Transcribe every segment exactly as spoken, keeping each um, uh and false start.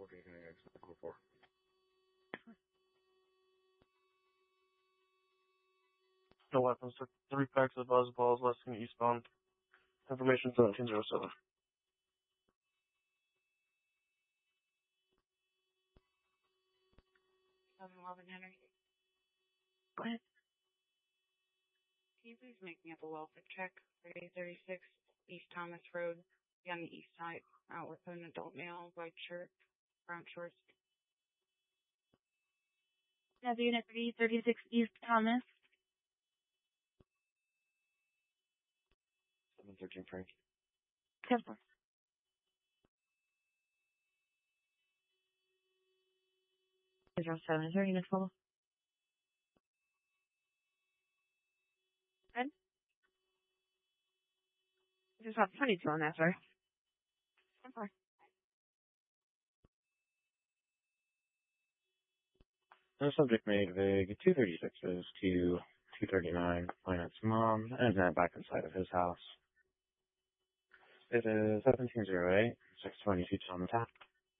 No weapons. Took three packs of buzz balls, less than eastbound. Information seventeen oh seven. seven eleven Henry. Go ahead. Can you please make me up a welfare check for A thirty-six East Thomas Road, be on the east side, out with an adult male, white shirt, brown shorts. Have unit three thirty-six East Thomas. seven thirteen Frank. ten four. Zero seven. Is there a unit full? Good. Just have twenty-two on that, sir. ten four. The subject made vague two thirty-sixes to two thirty-nine, Planet's mom, and then back inside of his house. It is seventeen oh eight, six twenty-two on the tap.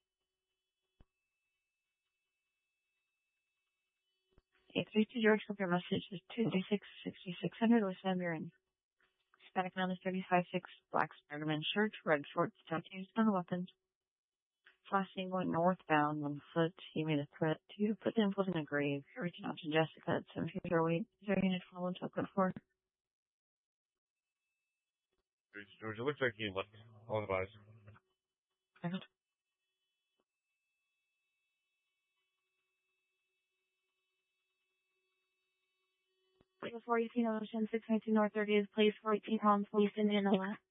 eight three two George, your message is two thirty-six sixty-six hundred with Siberian. Hispanic male is thirty-five six, black Spider-Man shirt, red shorts, tattoos, no weapons. Flashing going northbound on foot. He made a threat to put him foot in a grave. Reaching out to Jessica at seventeen oh eight. Is there a unit followed to code four? George, it looks like he left all the bodies. Before eighteen Ocean, six ninety-two North thirtieth Place, four eighteen Palms, Police, Indianola.